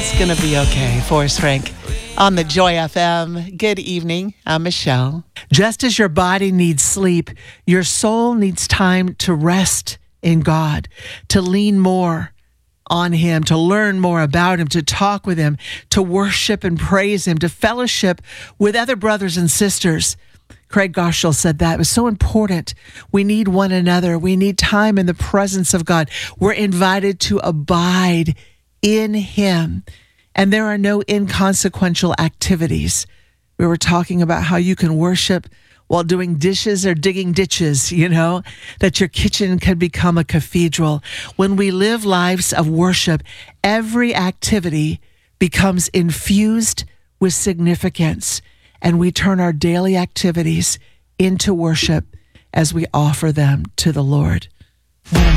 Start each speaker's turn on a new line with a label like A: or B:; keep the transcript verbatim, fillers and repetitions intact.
A: It's going to be okay. Forrest Frank on the Joy F M. Good evening. I'm Michelle. Just as your body needs sleep, your soul needs time to rest in God, to lean more on Him, to learn more about Him, to talk with Him, to worship and praise Him, to fellowship with other brothers and sisters. Craig Goschel said that. It was so important. We need one another. We need time in the presence of God. We're invited to abide in Him. And there are no inconsequential activities. We were talking about how you can worship while doing dishes or digging ditches, you know, that your kitchen can become a cathedral. When we live lives of worship, every activity becomes infused with significance, and we turn our daily activities into worship as we offer them to the Lord.